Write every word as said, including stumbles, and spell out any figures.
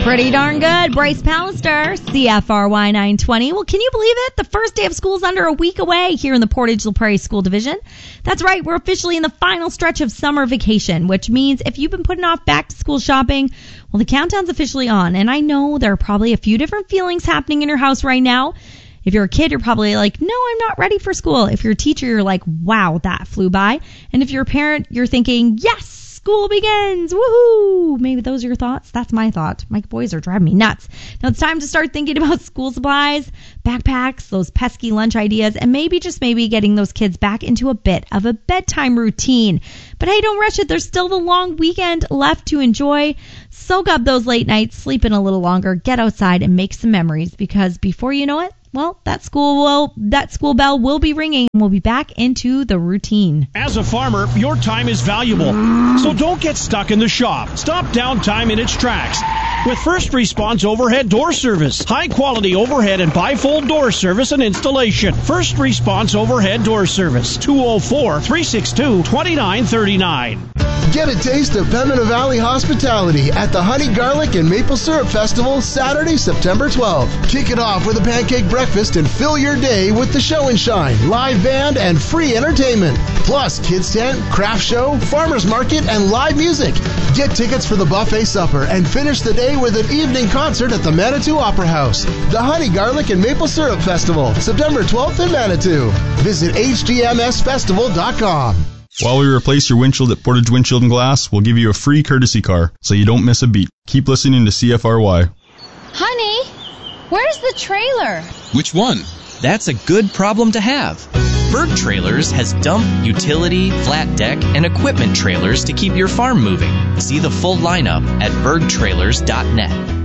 Pretty darn good. Bryce Pallister, C F R Y nine twenty. Well, can you believe it? The first day of school is under a week away here in the Portage La Prairie School Division. That's right. We're officially in the final stretch of summer vacation, which means if you've been putting off back to school shopping, well, the countdown's officially on. And I know there are probably a few different feelings happening in your house right now. If you're a kid, you're probably like, no, I'm not ready for school. If you're a teacher, you're like, wow, that flew by. And if you're a parent, you're thinking, yes, school begins. Woohoo! Maybe those are your thoughts. That's my thought. My boys are driving me nuts. Now it's time to start thinking about school supplies, backpacks, those pesky lunch ideas, and maybe, just maybe, getting those kids back into a bit of a bedtime routine. But hey, don't rush it. There's still the long weekend left to enjoy. Soak up those late nights, sleep in a little longer, get outside, and make some memories, because before you know it, well, that school will, that school bell will be ringing, and we'll be back into the routine. As a farmer, your time is valuable, so don't get stuck in the shop. Stop downtime in its tracks with First Response Overhead Door Service. High-quality overhead and bifold door service and installation. First Response Overhead Door Service, two oh four, three six two, two nine three nine. Get a taste of Pembina Valley hospitality at the Honey Garlic and Maple Syrup Festival, Saturday, September twelfth. Kick it off with a pancake breakfast and fill your day with the Show and Shine, live band, and free entertainment. Plus, kids tent, craft show, farmers market, and live music. Get tickets for the buffet supper and finish the day with an evening concert at the Manitou Opera House. The Honey Garlic and Maple Syrup Festival, September twelfth in Manitou. Visit H G M S festival dot com. While we replace your windshield at Portage Windshield and Glass, we'll give you a free courtesy car so you don't miss a beat. Keep listening to C F R Y. Honey, where's the trailer? Which one? That's a good problem to have. Berg Trailers has dump, utility, flat deck, and equipment trailers to keep your farm moving. See the full lineup at berg trailers dot net.